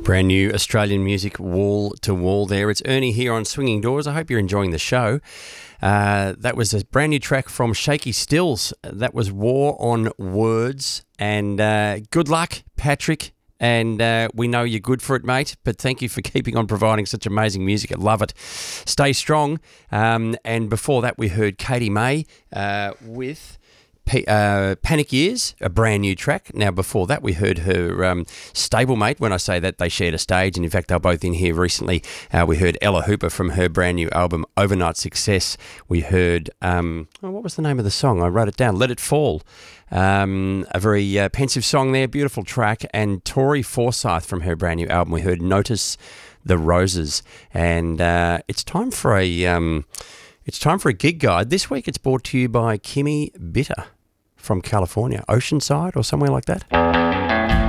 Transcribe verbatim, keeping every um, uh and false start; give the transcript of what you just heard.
Brand new Australian music, wall to wall there. It's Ernie here on Swinging Doors. I hope you're enjoying the show. Uh, that was a brand new track from Shaky Stills. That was War on Words. And uh, good luck, Patrick. And uh, we know you're good for it, mate. But thank you for keeping on providing such amazing music. I love it. Stay strong. Um, and before that, we heard Katie May uh, with... P- uh, Panic Years, a brand new track. Now, before that, we heard her um, stablemate. When I say that, they shared a stage, and in fact, they're both in here recently. Uh, we heard Ella Hooper from her brand new album, Overnight Success. We heard, um, oh, what was the name of the song? I wrote it down, Let It Fall. Um, a very uh, pensive song there, beautiful track. And Tori Forsyth from her brand new album, we heard Notice the Roses. And uh, it's time for a... Um, it's time for a gig guide. This week, it's brought to you by Kimmy Bitter from California, Oceanside or somewhere like that.